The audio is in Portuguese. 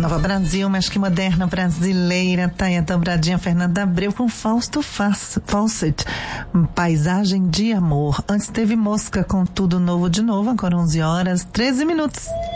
Nova Brasil, mas que moderna brasileira, Taia Dobradinha, Fernanda Abreu com Fausto Fawcett, Paisagem de Amor. Antes teve Mosca com Tudo Novo de Novo, agora 11 horas, 13 minutos.